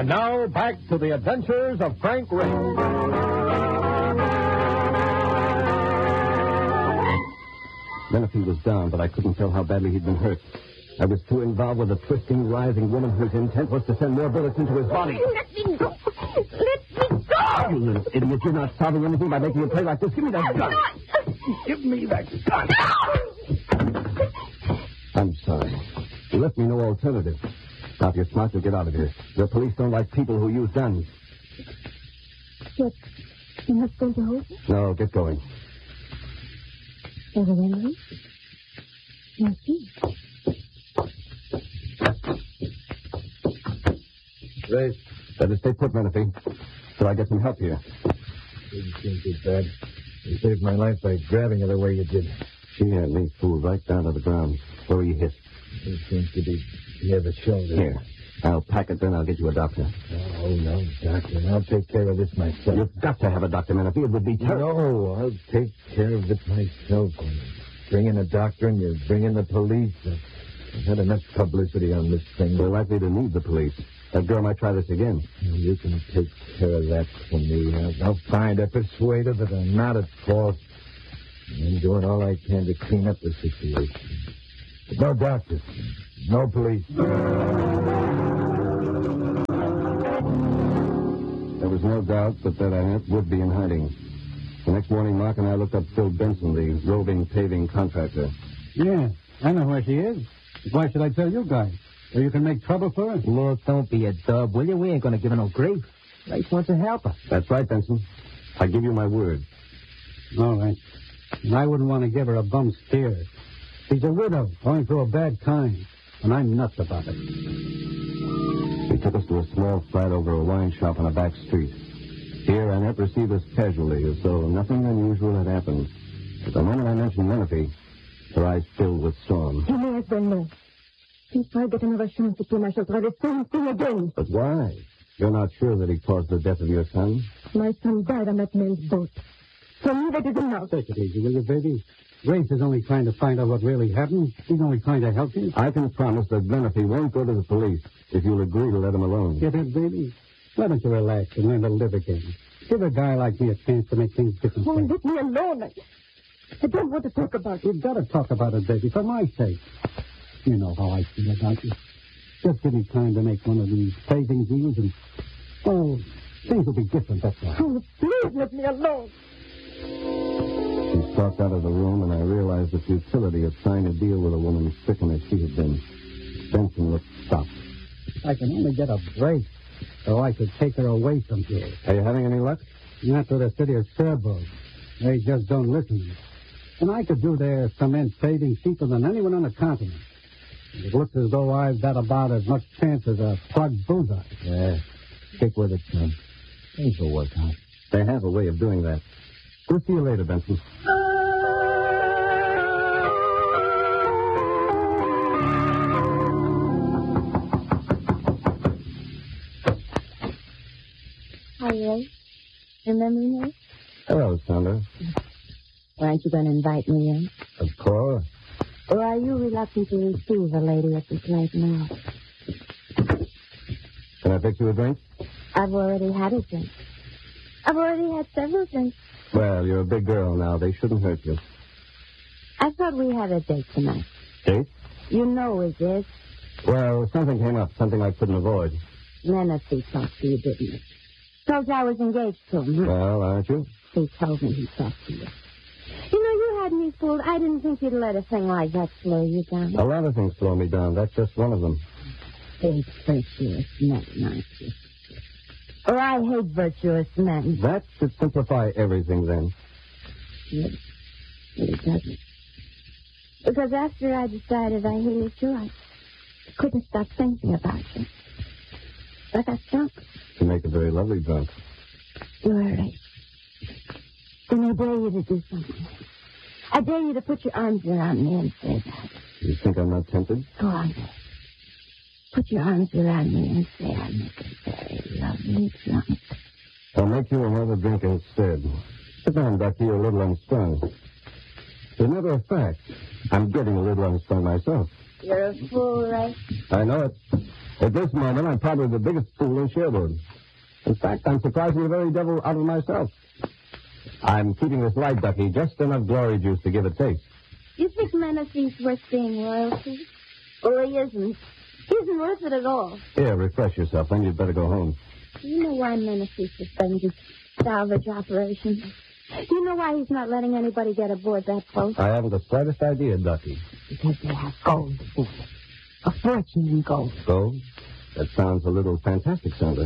And now, back to the adventures of Frank Ray. Menifee was down, but I couldn't tell how badly he'd been hurt. I was too involved with a twisting, writhing woman whose intent was to send more bullets into his body. Let me go. Let me go. You little idiot, you're not solving anything by making a play like this. Give me that gun. Give me that gun. I'm sorry. You left me no alternative. Now, if you're smart, you'll get out of here. The police don't like people who use guns. What? You're not going to hold me? No, get going. There's a memory? I see. Ray, better stay put, Menifee, till I get some help here. Didn't seem too bad. You saved my life by grabbing her the way you did. She had me fooled right down to the ground. Where were you hit? It seems to be near the shoulder. Here. I'll pack it, then I'll get you a doctor. Oh, no, doctor. I'll take care of this myself. You've got to have a doctor, Menifee. It would be terrible. No, I'll take care of it myself. Bring in a doctor and you bring in the police. I've had enough publicity on this thing. We're likely to need the police. That girl might try this again. You can take care of that for me. I'll find her, persuade her that I'm not at fault. I'm doing all I can to clean up the situation. But no doctors. No police. There was no doubt that Annette would be in hiding. The next morning, Mark and I looked up Phil Benson, the roving paving contractor. Yeah, I know where she is. Why should I tell you guys? So you can make trouble for her? Look, don't be a dub, will you? We ain't going to give her no grief. Grace wants to help her. That's right, Benson. I give you my word. All right. And I wouldn't want to give her a bum steer. She's a widow, going through a bad time. And I'm nuts about it. He took us to a small flat over a wine shop on a back street. Here, Annette received us casually, as though nothing unusual had happened. But the moment I mentioned Menifee, her eyes filled with storm. He may as well know. If I get another chance to kill, I shall try the same thing again. But why? You're not sure that he caused the death of your son? My son died on that man's boat. For me, that is enough. Take it easy, will you, baby? Grace is only trying to find out what really happened. She's only trying to help you. I can promise that Menifee won't go to the police if you'll agree to let him alone. Get it, baby? Why don't you relax and learn to live again? Give a guy like me a chance to make things different. Oh, let me alone. I don't want to talk about it. You've got to talk about it, baby, for my sake. You know how I feel about you. Just give me time to make one of these paving deals and, oh, things will be different, that's all. Oh, please let me alone. She stalked out of the room, and I realized the futility of trying to deal with a woman stricken as she had been. Benson looked shocked. I can only get a break, so I could take her away from here. Are you having any luck? Not to the city of Cherbourg. They just don't listen. And I could do their cement paving cheaper than anyone on the continent. It looks as though I've got about as much chance as a plugged bullseye. Yeah, stick with it, son. Things will work out. They have a way of doing that. We'll see you later, Benson. Hi, Ray. Remember me? Hello, Sandra. Aren't you going to invite me in? Of course. Or are you reluctant to receive a lady at this late now? Can I fix you a drink? I've already had a drink. I've already had several drinks. Well, you're a big girl now. They shouldn't hurt you. I thought we had a date tonight. Date? You know we did. Well, something came up, something I couldn't avoid. Menifee talked to you, didn't he? Told you I was engaged to him. Well, aren't you? He told me he talked to you. You know, you had me fooled. I didn't think you'd let a thing like that slow you down. A lot of things slow me down. That's just one of them. Hate virtuous men, aren't you? Or I hate virtuous men. That should simplify everything, then. It doesn't. Because after I decided I hated you, I couldn't stop thinking about you. I got drunk. You make a very lovely drunk. You're right. Then I dare you to do something. I dare you to put your arms around me and say that. You think I'm not tempted? Go on, then. Put your arms around me and say I make a very lovely drunk. I'll make you another drink instead. Sit down, Ducky. You're a little unstrung. As a matter of fact, I'm getting a little unstrung myself. You're a fool, Ray. I know it. At this moment, I'm probably the biggest fool in Sherwood. In fact, I'm surprising the very devil out of myself. I'm keeping this light, Ducky, just enough glory juice to give it taste. You think Menefee's worth being royalty? Well, he isn't. He isn't worth it at all. Here, refresh yourself, then you'd better go home. You know why Menefee suspended salvage operations? You know why he's not letting anybody get aboard that boat? I haven't the slightest idea, Ducky. Because they have gold, a fortune in gold. Gold? That sounds a little fantastic, Sandra.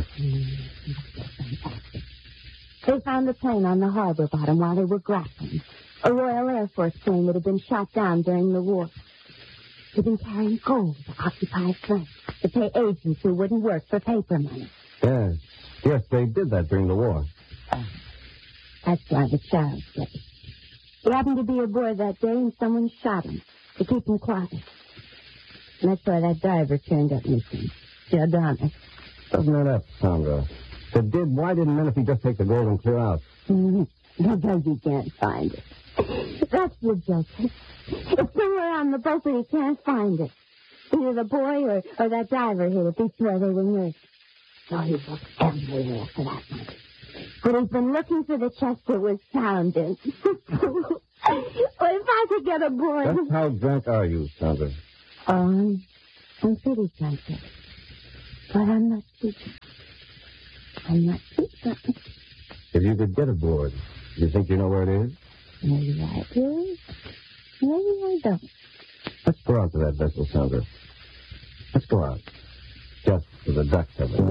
They found the plane on the harbor bottom while they were grappling. A Royal Air Force plane that had been shot down during the war. They'd been carrying gold to occupy France to pay agents who wouldn't work for paper money. Yes. Yes, they did that during the war. That's why the child's dead. He happened to be aboard that day and someone shot him to keep him quiet. And that's why that diver turned up missing. Giordano. Doesn't add up, Sandra. If it did, why didn't Menefee just take the gold and clear out? Because he can't find it. That's the joke. It's somewhere on the boat, but he can't find it. Either the boy or that diver hid it before they were murdered. So he looked everywhere for that money. But he's been looking for the chest that was found in. Well, if I could get aboard... Just how drunk are you, Sandra? I'm pretty drunk, sir. But I'm not too drunk. I'm not too drunk. If you could get aboard, do you think you know where it is? Maybe I do. Maybe I don't. Let's go out to that vessel, Sandra. Let's go out. Just for the ducks of it.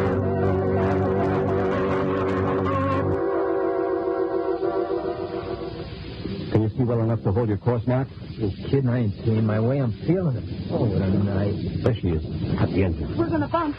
Can you see well enough to hold your course, Mark? You kidding? I ain't seeing my way. I'm feeling it. Oh, what a night. There she is. Cut the engine. We're going to bump.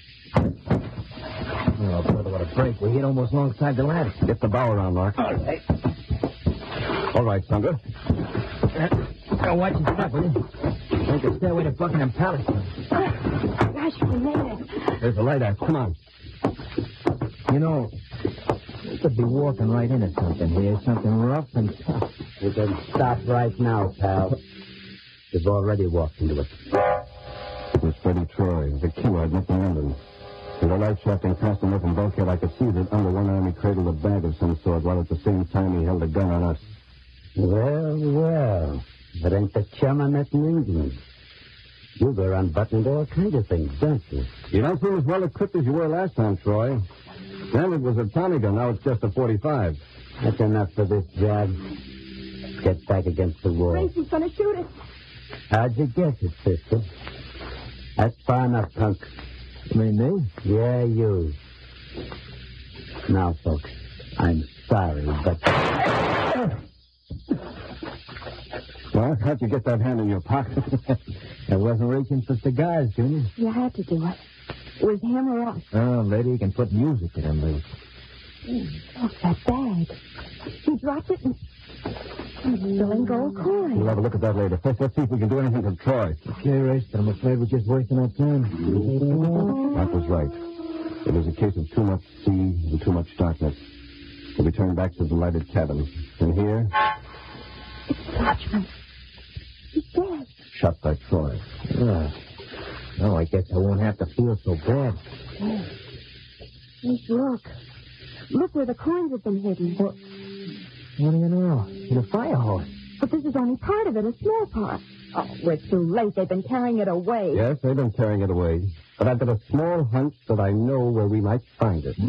Oh, brother, what a break. We hit almost alongside the ladder. Get the bow around, Mark. All right. All right, Sandra. Now, watch your step, will you? Take a stairway to Buckingham Palace. Gosh, we made it. There's the lighthouse. Come on. You know, we could be walking right into something here. Something rough and tough. We can stop right now, pal. We've already walked into it. It was Freddie Troy, the killer at Nick London. With a light shafting past an open bulkhead, I could see that under one arm he cradled a bag of some sort, while at the same time he held a gun on us. Well. That ain't the chum I met in England. You go unbuttoned all kinds of things, don't you? You don't seem as well equipped as you were last time, Troy. Then it was a Tommy gun, now it's just a .45. That's enough for this job. Get back against the wall. Gracie's going to shoot us. How'd you guess it, sister? That's far enough, punk. You mean me? Yeah, you. Now, folks, I'm sorry, but... Well, how'd you get that hand in your pocket? I wasn't reaching for cigars, Junior. You had to do it. It was him or us. Oh, lady, you can put music in them boots. Look, that bag. He dropped it and... Spilling gold coins. We'll have a look at that later. First, let's see if we can do anything for Troy. Okay, Race, but I'm afraid we're just wasting our time. Mark was right. It was a case of too much sea and too much darkness. So we turned back to the lighted cabin. And here... It's Dutchman. He's dead. Shot by Troy. Oh, I guess I won't have to feel so bad. Yeah. Hey, look. Look where the coins have been hidden. What do you know? In a fire hose. But this is only part of it, a small part. Oh, we're too late. They've been carrying it away. Yes, they've been carrying it away. But I've got a small hunch that I know where we might find it.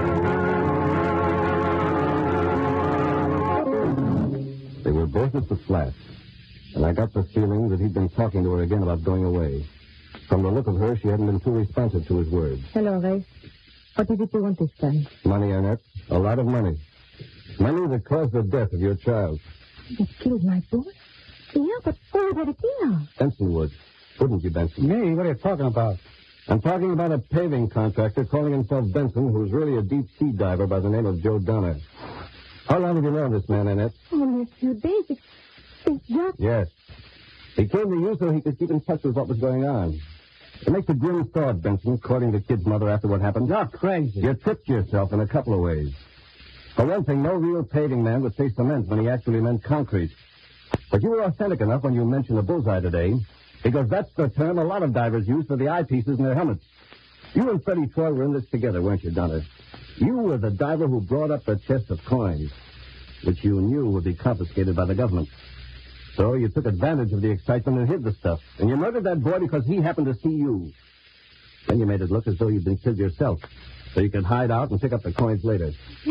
They were both at the flat. And I got the feeling that he'd been talking to her again about going away. From the look of her, she hadn't been too responsive to his words. Hello, Ray. What did you want this time? Money, Annette. A lot of money. Money that caused the death of your child. That killed my boy? Yeah, but where did it go? Benson would. Wouldn't you, Benson? Me? What are you talking about? I'm talking about a paving contractor calling himself Benson, who's really a deep-sea diver by the name of Joe Donner. How long have you known this man, Annette? Only a few days. It's just... Yes. He came to you so he could keep in touch with what was going on. It makes a grim thought, Benson, courting the kid's mother after what happened. You're crazy. You tricked yourself in a couple of ways. For one thing, no real paving man would say cement when he actually meant concrete. But you were authentic enough when you mentioned the bullseye today Because that's the term a lot of divers use for the eyepieces in their helmets. You and Freddie Troy were in this together, weren't you, Donner? You were the diver who brought up the chest of coins, which you knew would be confiscated by the government. So you took advantage of the excitement and hid the stuff. And you murdered that boy because he happened to see you. Then you made it look as though you'd been killed yourself, so you could hide out and pick up the coins later.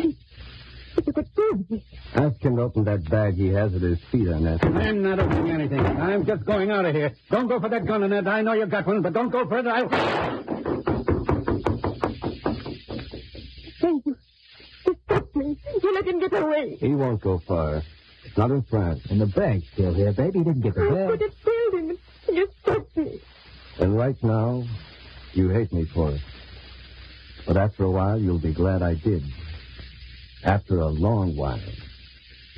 Ask him to open that bag he has at his feet, Annette. I'm not opening anything. I'm just going out of here. Don't go for that gun, Annette. I know you've got one, but don't go for it. Thank you. You stopped me. You let him get away. He won't go far. Not in France. And the bag's still here, baby. You didn't get the I bag. could have killed him. You stopped me. And right now, you hate me for it. But after a while, you'll be glad I did. After a long while.